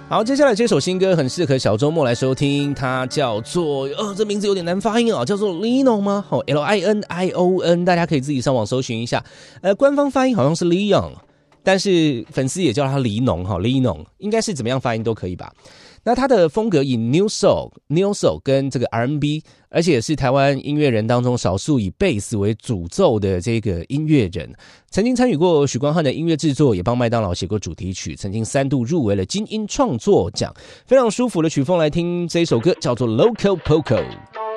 好，接下来这首新歌很适合小周末来收听，它叫做这名字有点难发音叫做 Linon 吗？L-I-N-I-O-N， 大家可以自己上网搜寻一下。官方发音好像是 Leon， 但是粉丝也叫他黎农，Linon 应该是怎么样发音都可以吧。那他的风格以 New Soul 跟这个 R&B， 而且是台湾音乐人当中少数以贝斯为主奏的这个音乐人，曾经参与过许光汉的音乐制作，也帮麦当劳写过主题曲，曾经3度入围了金音创作奖，非常舒服的曲风。来听这一首歌叫做 Loco Poco。